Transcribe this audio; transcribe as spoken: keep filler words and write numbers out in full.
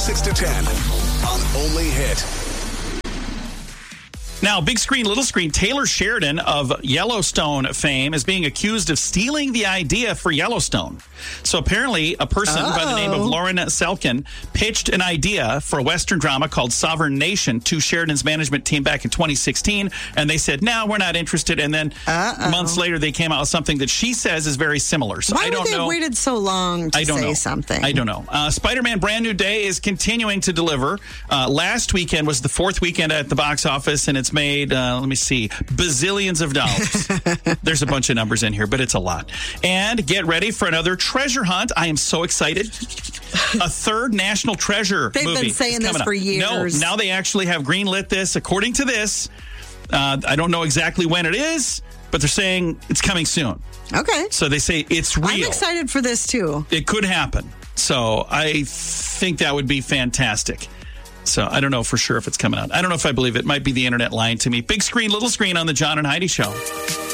six to ten on Only Hit. Now, big screen, little screen, Taylor Sheridan of Yellowstone fame is being accused of stealing the idea for Yellowstone. So apparently a person oh. by the name of Lauren Selkin pitched an idea for a Western drama called Sovereign Nation to Sheridan's management team back in twenty sixteen. And they said, no, we're not interested. And then Uh-oh. months later, they came out with something that she says is very similar. So Why I don't would they know. have waited so long to I don't say know. something? I don't know. Uh, Spider-Man Brand New Day is continuing to deliver. Uh, last weekend was the fourth weekend at the box office, and it's made, uh, let me see, bazillions of dollars. There's a bunch of numbers in here, but it's a lot. And get ready for another treasure hunt. I am so excited. A third National Treasure They've movie. been saying this up. for years. No, now they actually have greenlit this. According to this, uh, I don't know exactly when it is, but they're saying it's coming soon. Okay. So they say it's real. I'm excited for this, too. It could happen. So I think that would be fantastic. So I don't know for sure if it's coming out. I don't know if I believe it. Might be the internet lying to me. Big screen, little screen on the John and Heidi Show.